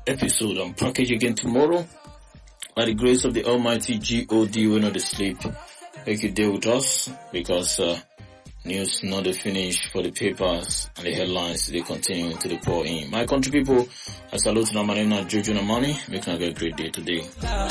episode and package again tomorrow. By the grace of the Almighty God, we will not sleep. Make you deal with us because news not the finish for the papers and the headlines they continue to the pour in. My country people, I salute Namanina Jojo Namani. Make a great day today.